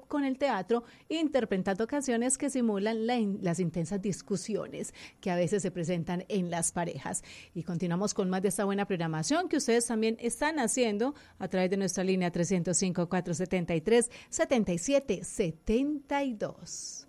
con el teatro, interpretando canciones que simulan las intensas discusiones que a veces se presentan en las parejas. Y continuamos con más de esta buena programación que ustedes también están haciendo a través de nuestra línea 305-473-7772.